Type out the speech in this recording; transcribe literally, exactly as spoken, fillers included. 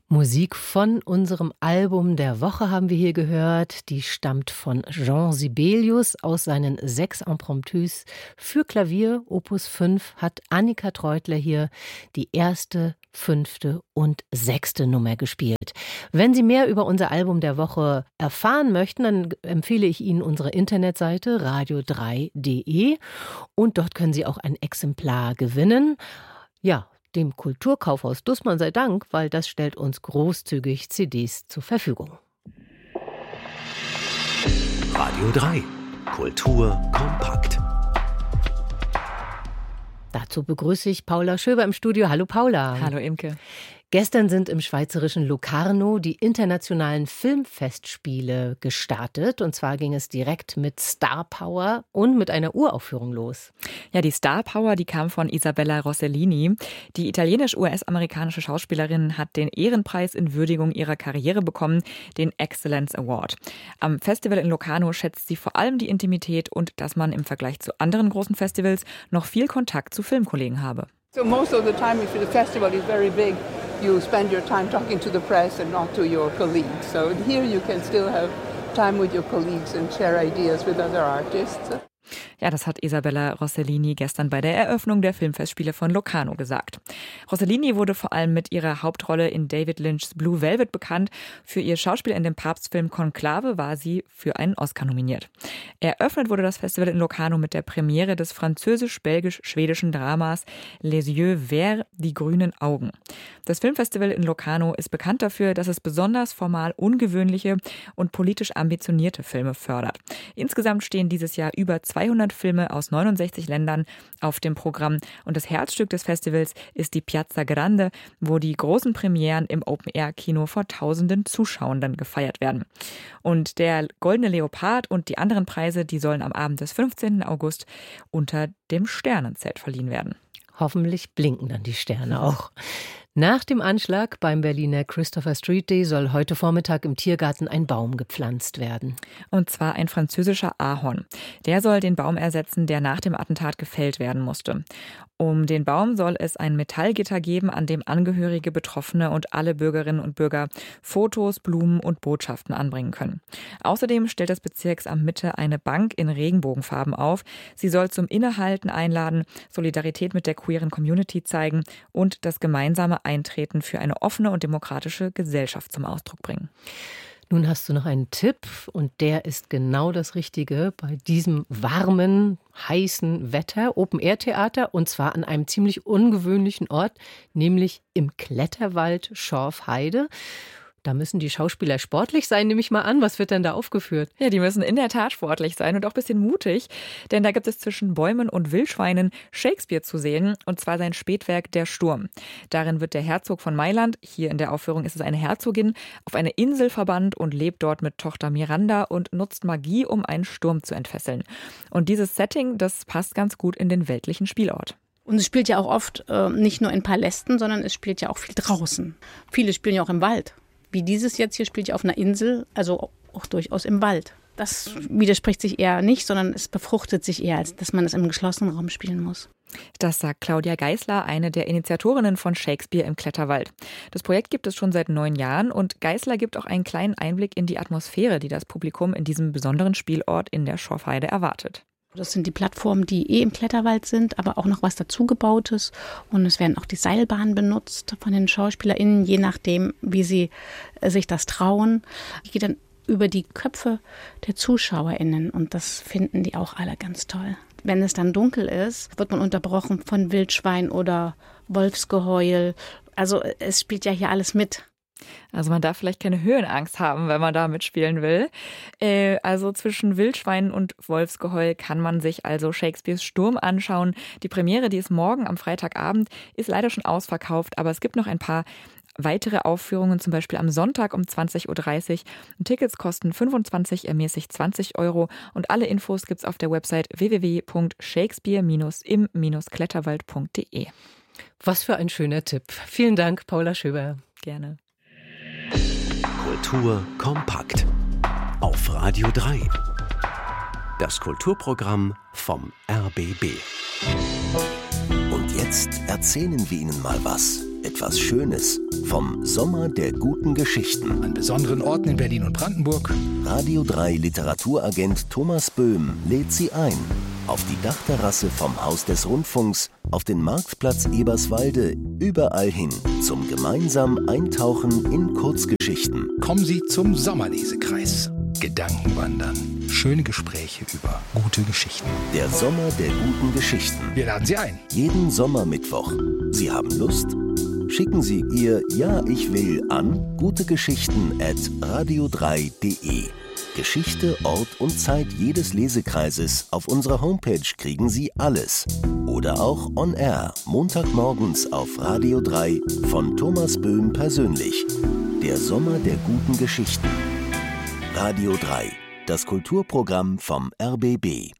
Musik von unserem Album der Woche haben wir hier gehört. Die stammt von Jean Sibelius aus seinen sechs Impromptus für Klavier. Opus fünf hat Annika Treutler hier die erste, fünfte und sechste Nummer gespielt. Wenn Sie mehr über unser Album der Woche erfahren möchten, dann empfehle ich Ihnen unsere Internetseite radio drei punkt de und dort können Sie auch ein Exemplar gewinnen. Ja, dem Kulturkaufhaus Dussmann sei Dank, weil das stellt uns großzügig C Ds zur Verfügung. Radio drei. Kultur kompakt. Dazu begrüße ich Paula Schöber im Studio. Hallo Paula. Hallo Imke. Gestern sind im schweizerischen Locarno die internationalen Filmfestspiele gestartet. Und zwar ging es direkt mit Star Power und mit einer Uraufführung los. Ja, die Star Power, die kam von Isabella Rossellini. Die italienisch-U S-amerikanische Schauspielerin hat den Ehrenpreis in Würdigung ihrer Karriere bekommen, den Excellence Award. Am Festival in Locarno schätzt sie vor allem die Intimität und dass man im Vergleich zu anderen großen Festivals noch viel Kontakt zu Filmkollegen habe. So most of the time, if the festival is very big, you spend your time talking to the press and not to your colleagues. So here you can still have time with your colleagues and share ideas with other artists. Ja, das hat Isabella Rossellini gestern bei der Eröffnung der Filmfestspiele von Locarno gesagt. Rossellini wurde vor allem mit ihrer Hauptrolle in David Lynchs Blue Velvet bekannt. Für ihr Schauspiel in dem Papstfilm Conclave war sie für einen Oscar nominiert. Eröffnet wurde das Festival in Locarno mit der Premiere des französisch-belgisch-schwedischen Dramas Les Yeux Verts, die grünen Augen. Das Filmfestival in Locarno ist bekannt dafür, dass es besonders formal ungewöhnliche und politisch ambitionierte Filme fördert. Insgesamt stehen dieses Jahr über zweihundert Filme aus neunundsechzig Ländern auf dem Programm. Und das Herzstück des Festivals ist die Piazza Grande, wo die großen Premieren im Open-Air-Kino vor tausenden Zuschauern gefeiert werden. Und der Goldene Leopard und die anderen Preise, die sollen am Abend des fünfzehnten August unter dem Sternenzelt verliehen werden. Hoffentlich blinken dann die Sterne auch. Nach dem Anschlag beim Berliner Christopher Street Day soll heute Vormittag im Tiergarten ein Baum gepflanzt werden. Und zwar ein französischer Ahorn. Der soll den Baum ersetzen, der nach dem Attentat gefällt werden musste. Um den Baum soll es ein Metallgitter geben, an dem Angehörige, Betroffene und alle Bürgerinnen und Bürger Fotos, Blumen und Botschaften anbringen können. Außerdem stellt das Bezirksamt Mitte eine Bank in Regenbogenfarben auf. Sie soll zum Innehalten einladen, Solidarität mit der queeren Community zeigen und das gemeinsame Eintreten für eine offene und demokratische Gesellschaft zum Ausdruck bringen. Nun hast du noch einen Tipp und der ist genau das Richtige bei diesem warmen, heißen Wetter, Open-Air-Theater und zwar an einem ziemlich ungewöhnlichen Ort, nämlich im Kletterwald Schorfheide. Da müssen die Schauspieler sportlich sein, nehme ich mal an. Was wird denn da aufgeführt? Ja, die müssen in der Tat sportlich sein und auch ein bisschen mutig, denn da gibt es zwischen Bäumen und Wildschweinen Shakespeare zu sehen, und zwar sein Spätwerk Der Sturm. Darin wird der Herzog von Mailand, hier in der Aufführung ist es eine Herzogin, auf eine Insel verbannt und lebt dort mit Tochter Miranda und nutzt Magie, um einen Sturm zu entfesseln. Und dieses Setting, das passt ganz gut in den weltlichen Spielort. Und es spielt ja auch oft äh, nicht nur in Palästen, sondern es spielt ja auch viel draußen. Viele spielen ja auch im Wald. Wie dieses jetzt hier spielt ja auf einer Insel, also auch durchaus im Wald. Das widerspricht sich eher nicht, sondern es befruchtet sich eher, als dass man es im geschlossenen Raum spielen muss. Das sagt Claudia Geisler, eine der Initiatorinnen von Shakespeare im Kletterwald. Das Projekt gibt es schon seit neun Jahren und Geisler gibt auch einen kleinen Einblick in die Atmosphäre, die das Publikum in diesem besonderen Spielort in der Schorfheide erwartet. Das sind die Plattformen, die eh im Kletterwald sind, aber auch noch was dazugebautes. Und es werden auch die Seilbahnen benutzt von den SchauspielerInnen, je nachdem, wie sie sich das trauen. Die geht dann über die Köpfe der ZuschauerInnen und das finden die auch alle ganz toll. Wenn es dann dunkel ist, wird man unterbrochen von Wildschwein oder Wolfsgeheul. Also es spielt ja hier alles mit. Also man darf vielleicht keine Höhenangst haben, wenn man da mitspielen will. Äh, also zwischen Wildschweinen und Wolfsgeheul kann man sich also Shakespeares Sturm anschauen. Die Premiere, die ist morgen am Freitagabend, ist leider schon ausverkauft, aber es gibt noch ein paar weitere Aufführungen, zum Beispiel am Sonntag um zwanzig Uhr dreißig. Tickets kosten fünfundzwanzig, ermäßigt zwanzig Euro und alle Infos gibt's auf der Website w w w punkt shakespeare im kletterwald punkt de. Was für ein schöner Tipp. Vielen Dank, Paula Schöber. Gerne. Kultur kompakt auf Radio drei. Das Kulturprogramm vom R B B. Und jetzt erzählen wir Ihnen mal was. etwas Schönes vom Sommer der guten Geschichten. An besonderen Orten in Berlin und Brandenburg. Radio drei Literaturagent Thomas Böhm lädt Sie ein. Auf die Dachterrasse vom Haus des Rundfunks, auf den Marktplatz Eberswalde, überall hin zum gemeinsamen Eintauchen in Kurzgeschichten. Kommen Sie zum Sommerlesekreis. Gedankenwandern. Schöne Gespräche über gute Geschichten. Der Sommer der guten Geschichten. Wir laden Sie ein. Jeden Sommermittwoch. Sie haben Lust? Schicken Sie Ihr Ja, ich will an gutegeschichten at radio drei punkt de. Geschichte, Ort und Zeit jedes Lesekreises auf unserer Homepage kriegen Sie alles. Oder auch on air, Montagmorgens auf Radio drei von Thomas Böhm persönlich. Der Sommer der guten Geschichten. Radio drei, das Kulturprogramm vom R B B.